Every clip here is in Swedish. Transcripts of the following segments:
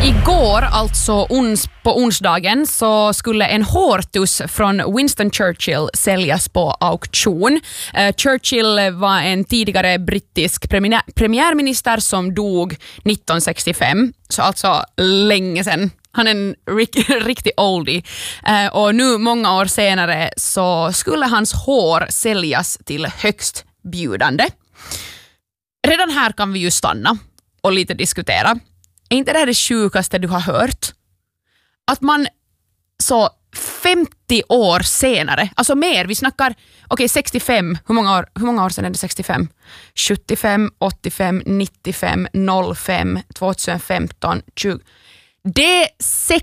Igår, alltså på onsdagen, så skulle en hårtuss från Winston Churchill säljas på auktion. Churchill var en tidigare brittisk premiärminister som dog 1965, så alltså länge sedan. Han är en riktig oldie. Och nu många år senare så skulle hans hår säljas till högst bjudande. Redan här kan vi ju stanna och lite diskutera. Är inte det här det sjukaste du har hört? Att man så 50 år senare, alltså mer, vi snackar, 65, hur många år sedan är det 65? 75, 85, 95, 05, 2015, 20. Det är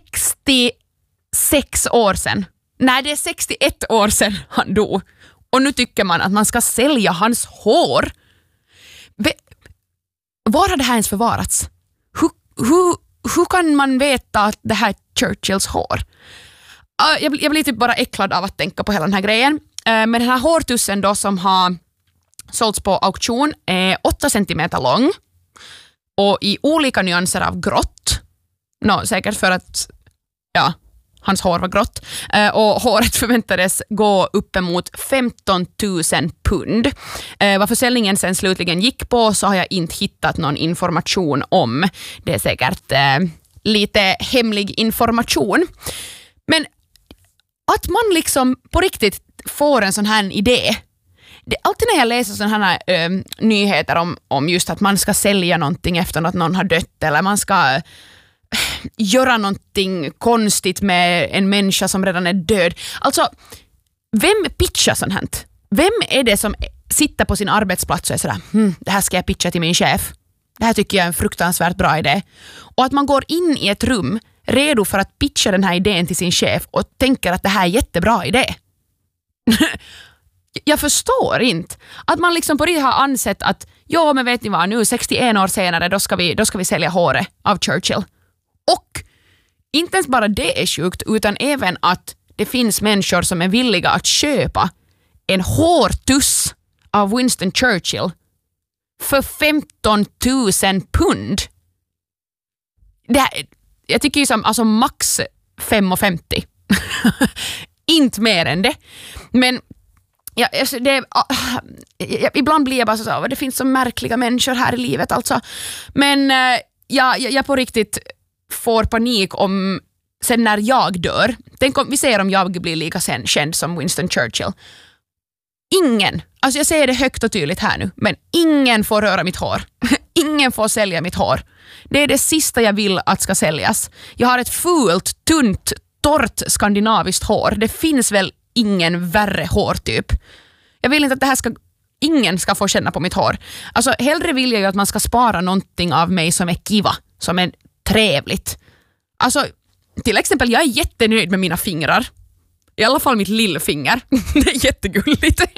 66 år sedan. Nej, det är 61 år sedan han dog. Och nu tycker man att man ska sälja hans hår. Var har det här ens förvarats? Hur kan man veta att det här är Churchills hår? Jag blir typ bara äcklad av att tänka på hela den här grejen. Men den här hårtussen då som har sålts på auktion är 8 centimeter lång och i olika nyanser av grått. Säkert för att hans hår var grått. Och håret förväntades gå uppemot 15 000 pund. Vad försäljningen sen slutligen gick på så har jag inte hittat någon information om. Det är säkert lite hemlig information. Men att man liksom på riktigt får en sån här idé. Alltid när jag läser sådana här nyheter om just att man ska sälja någonting efter att någon har dött eller man ska göra någonting konstigt med en människa som redan är död. Alltså, vem pitchar sånt här? Vem är det som sitter på sin arbetsplats och är sådär, det här ska jag pitcha till min chef. Det här tycker jag är en fruktansvärt bra idé. Och att man går in i ett rum redo för att pitcha den här idén till sin chef och tänker att det här är jättebra idé. Jag förstår inte att man liksom på det har ansett att men vet ni vad, nu 61 år senare då ska vi sälja håret av Churchill. Och inte ens bara det är sjukt utan även att det finns människor som är villiga att köpa en hårtuss av Winston Churchill för 15 000 pund. Jag tycker ju som alltså max 5,50. Inte mer än det. Men ibland blir jag bara så det finns så märkliga människor här i livet alltså. Men jag på riktigt får panik om sen när jag dör. Tänk om vi säger om jag blir lika känd som Winston Churchill. Ingen, alltså jag säger det högt och tydligt här nu, men ingen får röra mitt hår. Ingen får sälja mitt hår. Det är det sista jag vill att ska säljas. Jag har ett fult, tunt, torrt skandinaviskt hår. Det finns väl ingen värre hårtyp. Jag vill inte att ingen ska få känna på mitt hår. Alltså hellre vill jag ju att man ska spara någonting av mig som är kiva, som är trevligt. Alltså, till exempel, jag är jättenöjd med mina fingrar. I alla fall mitt lillfinger. Det är jättegulligt.